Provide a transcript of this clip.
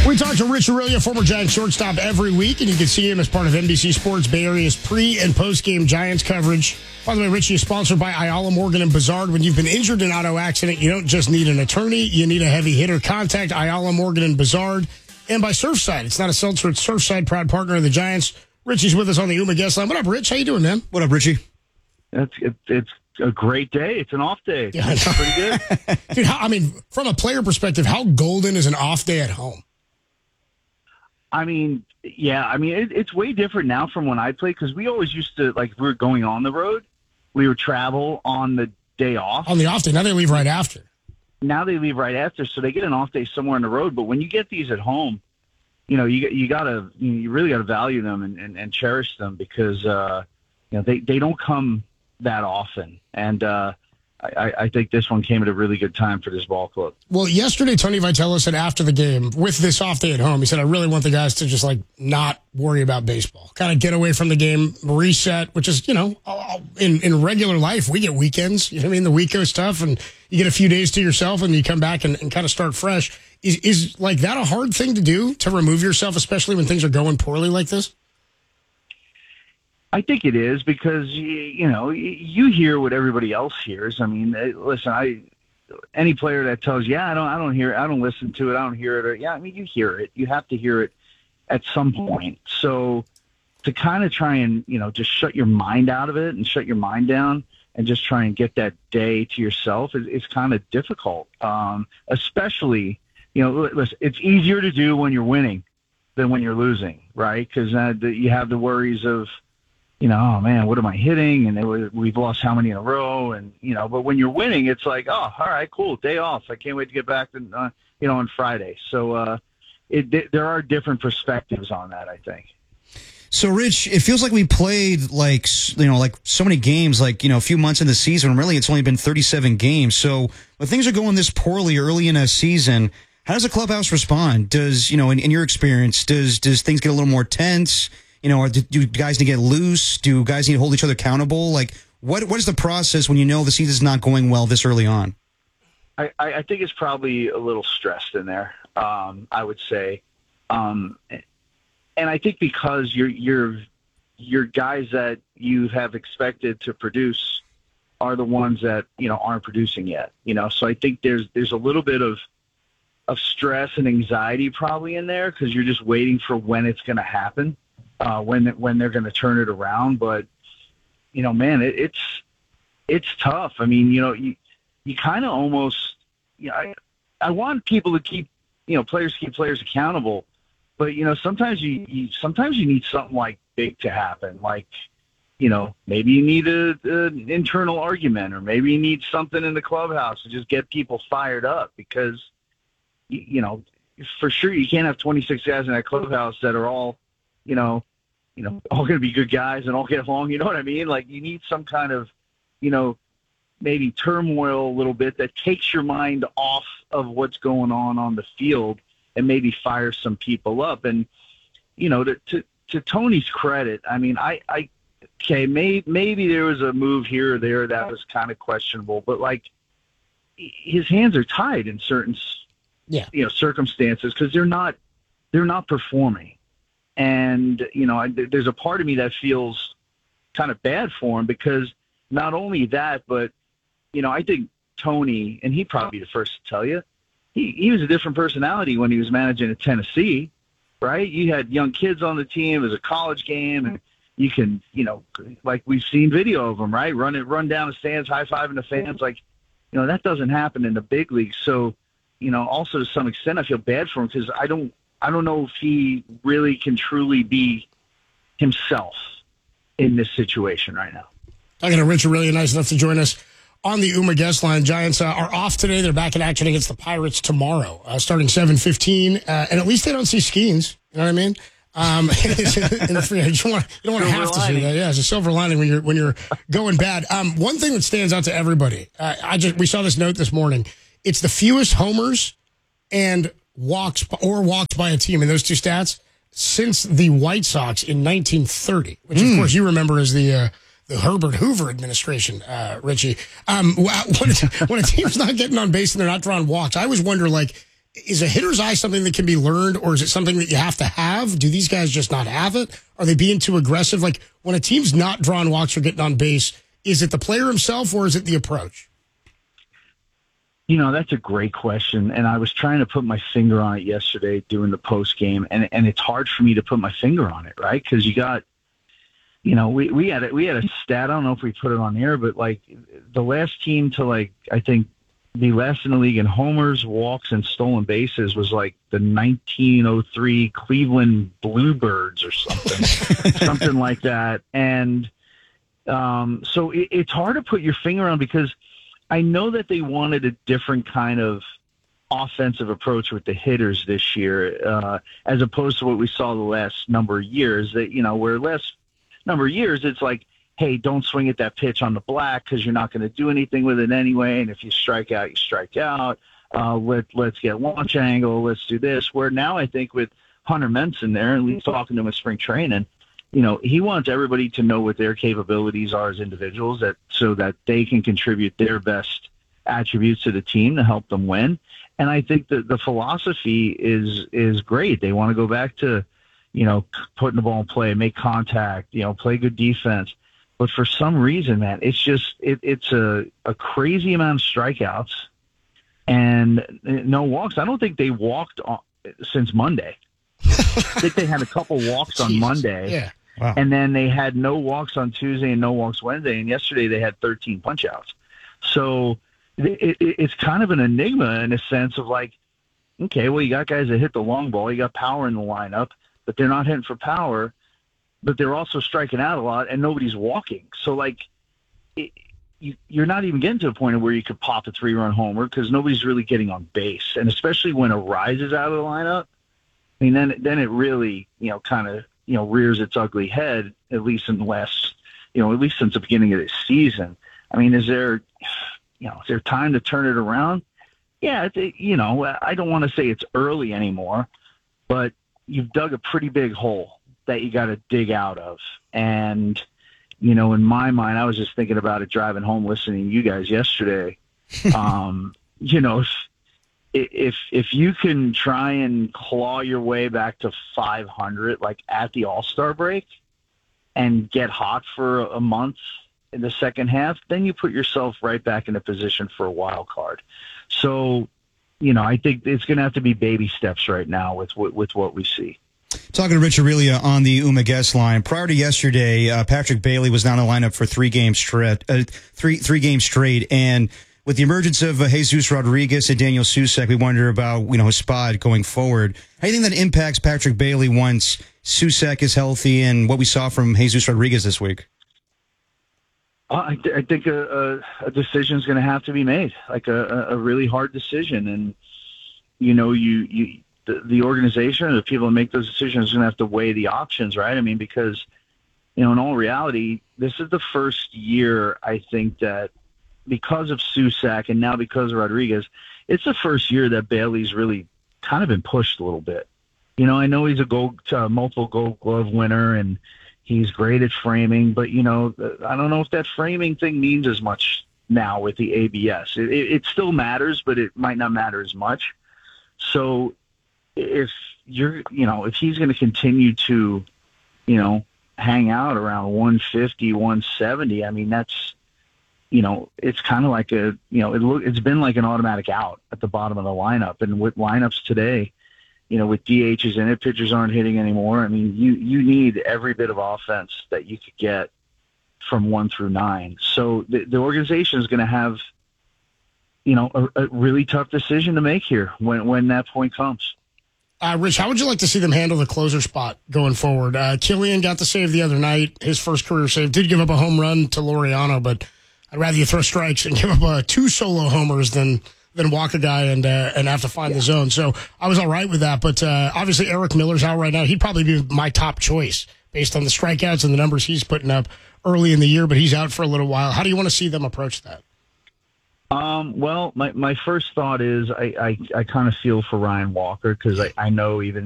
We talk to Rich Aurilia, former Giants shortstop, every week, and you can see him as part of NBC Sports Bay Area's pre- and post-game Giants coverage. By the way, Richie is sponsored by Ayala Morgan and Bazard. When you've been injured in an auto accident, you don't just need an attorney, you need a heavy hitter. Contact Ayala Morgan and Bazard. And by Surfside. It's not a seltzer, it's Surfside, proud partner of the Giants. Richie's with us on the Uma guest line. What up, Rich? How you doing, man? What up, Richie? It's a great day. It's an off day. Yeah, it's pretty good. Dude, from a player perspective, how golden is an off day at home? It's way different now from when I played because we always used to, like, if we were going on the road, we would travel on the day off. On the off day. Now they leave right after. Now they leave right after, so they get an off day somewhere on the road. But when you get these at home, you really gotta value them and cherish them because they don't come that often. And I think this one came at a really good time for this ball club. Well, yesterday, Tony Vitello said after the game, with this off day at home, he said, I really want the guys to just, not worry about baseball. Kind of get away from the game, reset, which is, in regular life, we get weekends. You know what I mean? The week goes tough, and you get a few days to yourself, and you come back and kind of start fresh. Is that a hard thing to do, to remove yourself, especially when things are going poorly like this? I think it is because, you hear what everybody else hears. I mean, listen, any player that tells you, I don't hear it, I don't listen to it, I don't hear it, you hear it. You have to hear it at some point. So to kind of try and, just shut your mind out of it and shut your mind down and just try and get that day to yourself is kind of difficult. Especially, listen, it's easier to do when you're winning than when you're losing, right? Because you have the worries of, oh man, what am I hitting? And we've lost how many in a row? And, but when you're winning, it's like, oh, all right, cool, day off. I can't wait to get back on Friday. So there are different perspectives on that, I think. So, Rich, it feels like we played so many games, a few months in the season. Really, it's only been 37 games. So when things are going this poorly early in a season, how does the clubhouse respond? Does, in your experience, does things get a little more tense? Or do guys need to get loose? Do guys need to hold each other accountable? What is the process when the season's not going well this early on? I think it's probably a little stressed in there, I would say. And I think because your guys that you have expected to produce are the ones that, aren't producing yet. So I think there's a little bit of stress and anxiety probably in there because you're just waiting for when it's going to happen. When they're going to turn it around. But, man, it's tough. I mean, you kind of almost, I want people to keep, players to keep players accountable. But, sometimes you need something like big to happen. Like, maybe you need an internal argument or maybe you need something in the clubhouse to just get people fired up because, for sure you can't have 26 guys in that clubhouse that are all, all going to be good guys and all get along. You know what I mean? Like you need some kind of, maybe turmoil a little bit that takes your mind off of what's going on the field and maybe fire some people up. And, to Tony's credit, I mean, maybe there was a move here or there that was kind of questionable, but his hands are tied in certain, circumstances because they're not performing. And, there's a part of me that feels kind of bad for him because not only that, but, I think Tony, and he'd probably be the first to tell you, he was a different personality when he was managing at Tennessee, right? You had young kids on the team. It was a college game, and you can, we've seen video of him, right? Run down the stands, high-fiving the fans. That doesn't happen in the big leagues. So, also to some extent, I feel bad for him because I don't know if he really can truly be himself in this situation right now. Talking to Rich Aurilia, nice enough to join us on the Uma guest line. Giants are off today. They're back in action against the Pirates tomorrow, starting 7:15. And at least they don't see Skeens. You know what I mean? You don't want to have to see that. Yeah, it's a silver lining when you're going bad. One thing that stands out to everybody, we saw this note this morning. It's the fewest homers and walks by a team in those two stats since the White Sox in 1930, which of course you remember as the Herbert Hoover administration, Richie. When a team's not getting on base and they're not drawing walks, I always wonder, is a hitter's eye something that can be learned, or is it something that you have to have? Do these guys just not have it? Are they being too aggressive? Like, when a team's not drawing walks or getting on base, is it the player himself or is it the approach? You know, that's a great question, and I was trying to put my finger on it yesterday doing the post game, and it's hard for me to put my finger on it, right? Because you got, you know, we had a stat. I don't know if we put it on air, but like the last team to, like, I think the last in the league in homers, walks, and stolen bases was like the 1903 Cleveland Bluebirds or something, something like that. And so it's hard to put your finger on, because I know that they wanted a different kind of offensive approach with the hitters this year, as opposed to what we saw the last number of years. That, you know, where last number of years it's like, hey, don't swing at that pitch on the black because you're not going to do anything with it anyway. And if you strike out, you strike out. Let's get launch angle. Let's do this. Where now I think with Hunter Menson there, at least talking to him in spring training, you know, he wants everybody to know what their capabilities are as individuals, so that they can contribute their best attributes to the team to help them win. And I think that the philosophy is great. They want to go back to, you know, putting the ball in play, make contact, you know, play good defense. But for some reason, man, it's just it's a crazy amount of strikeouts and no walks. I don't think they walked since Monday. I think they had a couple walks on Monday. Yeah. Wow. And then they had no walks on Tuesday and no walks Wednesday. And yesterday they had 13 punch-outs. So it's kind of an enigma in a sense of like, okay, well, you got guys that hit the long ball. You got power in the lineup, but they're not hitting for power. But they're also striking out a lot, and nobody's walking. So, like, you're not even getting to a point where you could pop a 3-run homer because nobody's really getting on base. And especially when a rise is out of the lineup, I mean, then it really, you know, kind of, you know, rears its ugly head, at least in the last, you know, at least since the beginning of this season. I mean, is there time to turn it around? Yeah, you know, I don't want to say it's early anymore, but you've dug a pretty big hole that you got to dig out of. And, you know, in my mind, I was just thinking about it driving home, listening to you guys yesterday. You know, if you can try and claw your way back to 500, like at the All-Star break, and get hot for a month in the second half, then you put yourself right back in a position for a wild card. So, you know, I think it's going to have to be baby steps right now with what we see. Talking to Rich Aurilia on the UMA guest line. Prior to yesterday, Patrick Bailey was not in the lineup for three games straight. And with the emergence of Jesus Rodriguez and Daniel Susac, we wonder about, you know, his spot going forward. How do you think that impacts Patrick Bailey once Susac is healthy, and what we saw from Jesus Rodriguez this week? I think a decision is going to have to be made, like a really hard decision. And, you know, the organization or the people that make those decisions are going to have to weigh the options, right? I mean, because, you know, in all reality, this is the first year, I think, that because of Susac and now because of Rodriguez, it's the first year that Bailey's really kind of been pushed a little bit. You know, I know he's a multiple Gold Glove winner and he's great at framing, but, you know, I don't know if that framing thing means as much now with the ABS. It still matters, but it might not matter as much. So if he's going to continue to, you know, hang out around 150, 170, I mean, that's, you know, it's kind of like it's been like an automatic out at the bottom of the lineup. And with lineups today, you know, with DHs in it, pitchers aren't hitting anymore. I mean, you need every bit of offense that you could get from 1 through 9. So the organization is going to have, you know, a really tough decision to make here when that point comes. Rich, how would you like to see them handle the closer spot going forward? Killian got the save the other night, his first career save. Did give up a home run to Laureano, but I'd rather you throw strikes and give up 2 solo homers than walk a guy and have to find the zone. So I was all right with that. But obviously Eric Miller's out right now. He'd probably be my top choice based on the strikeouts and the numbers he's putting up early in the year, but he's out for a little while. How do you want to see them approach that? Well, my first thought is I kind of feel for Ryan Walker because I know even